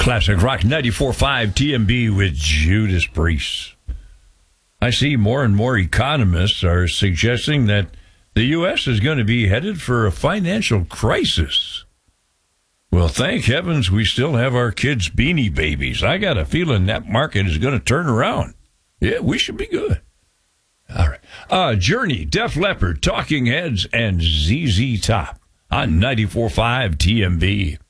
Classic Rock 94.5 TMB with Judas Priest. I see more and more economists are suggesting that the U.S. is going to be headed for a financial crisis. Well, thank heavens we still have our kids' Beanie Babies. I got a feeling that market is going to turn around. Yeah, we should be good. All right. Journey, Def Leppard, Talking Heads, and ZZ Top on 94.5 TMB.